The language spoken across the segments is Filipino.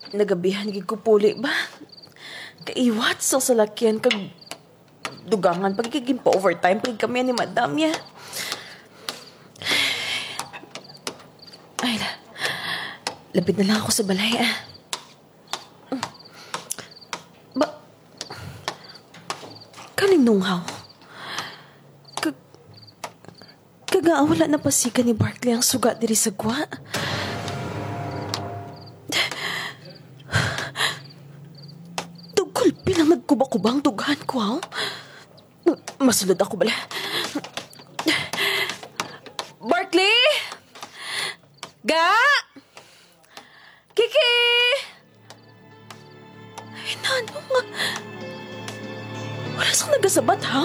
Nagabihan gid ko puli ba? Kaiwat sa salakyan kag dugangan pagkiging pa overtime pag kami ni madam ya. Ay, lapit na lang ako sa balay Ba, kaning nunghaw. Wala na pasika ni Barkley ang sugat diri sa gwa. Tugkol pilang nagkubakubang dugan ko, ha? Masulod ako bala. Barkley! Ga! Kiki! Ay, nano nga. Wala saan nagasabat, ha?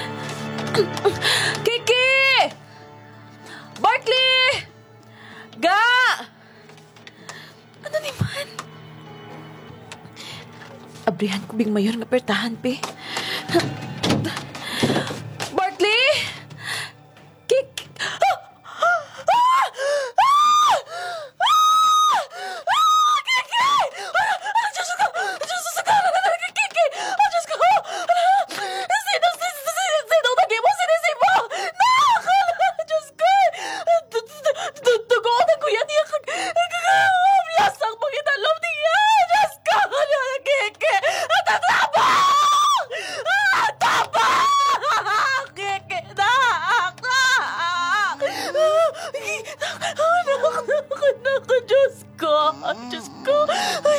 Kiki! Barkley! Ga! Ano naman? Abrihan ko bing mayor nga pertahan, pe. Barkley! Kik! Kiki! Diyos ko! Diyos ko! Kiki! Diyos ko! Sino naging mo sinisipo? Diyos ko! Tugoon ang kuya niya. Lasang mong inalom niya. Diyos ko! Kiki! Tatabang! Tabang! Kiki! Anak! Diyos ko! Diyos ko!